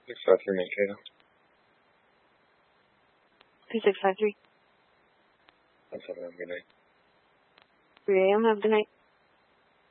653 Mankato. 2653. 1 7 have a good night. 3 a.m. Have a good night.